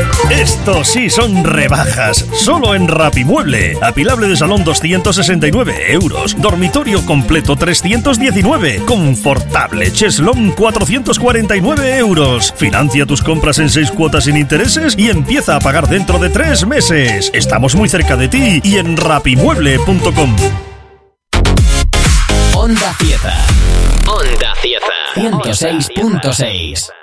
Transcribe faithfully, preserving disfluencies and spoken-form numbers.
Esto sí son rebajas, solo en Rapimueble. Apilable de salón doscientos sesenta y nueve euros, dormitorio completo trescientos diecinueve, confortable cheslón cuatrocientos cuarenta y nueve euros. Financia tus compras en seis cuotas sin intereses y empieza a pagar dentro de tres meses. Estamos muy cerca de ti y en rapimueble punto com. Onda Cieza. Onda Cieza. ciento seis punto seis.